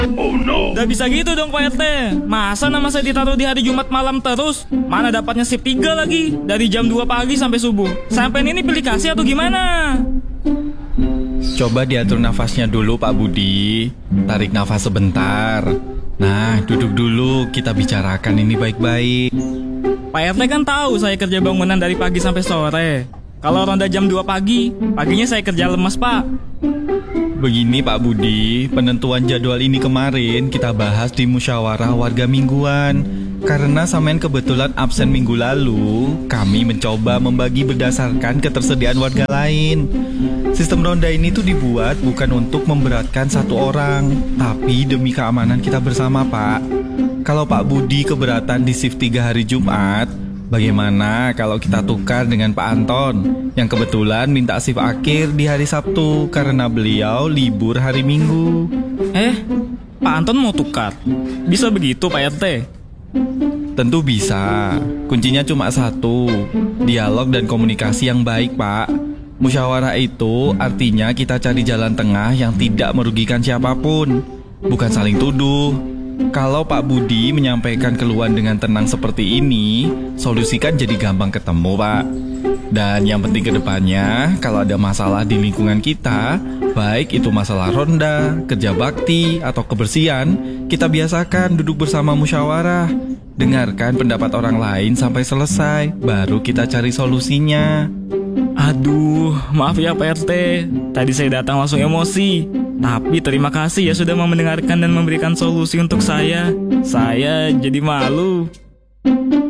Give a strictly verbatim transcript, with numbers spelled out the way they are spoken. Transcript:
Gak bisa gitu dong Pak R T. Masa nama saya ditaruh di hari Jumat malam terus? Mana dapatnya shift tiga lagi? Dari jam dua pagi sampai subuh. Sampai ini pilih kasih atau gimana? Coba diatur nafasnya dulu Pak Budi. Tarik nafas sebentar. Nah, duduk dulu, kita bicarakan ini baik-baik. Pak R T kan tahu saya kerja bangunan dari pagi sampai sore. Kalau ronda jam dua pagi, paginya saya kerja lemas Pak. Begini Pak Budi, penentuan jadwal ini kemarin kita bahas di musyawarah warga mingguan. Karena sampean kebetulan absen minggu lalu, kami mencoba membagi berdasarkan ketersediaan warga lain. Sistem ronda ini tuh dibuat bukan untuk memberatkan satu orang, tapi demi keamanan kita bersama Pak. Kalau Pak Budi keberatan di shift tiga hari Jumat, bagaimana kalau kita tukar dengan Pak Anton yang kebetulan minta shift akhir di hari Sabtu karena beliau libur hari Minggu? Eh, Pak Anton mau tukar? Bisa begitu Pak R T? Tentu bisa. Kuncinya cuma satu, dialog dan komunikasi yang baik Pak. Musyawarah itu artinya kita cari jalan tengah yang tidak merugikan siapapun, bukan saling tuduh. Kalau Pak Budi menyampaikan keluhan dengan tenang seperti ini, solusi kan jadi gampang ketemu Pak. Dan yang penting ke depannya, kalau ada masalah di lingkungan kita, baik itu masalah ronda, kerja bakti, atau kebersihan, kita biasakan duduk bersama musyawarah. Dengarkan pendapat orang lain sampai selesai, baru kita cari solusinya. Aduh, maaf ya Pak R T. Tadi saya datang langsung emosi. Tapi terima kasih ya sudah mau mendengarkan dan memberikan solusi untuk saya. Saya jadi malu.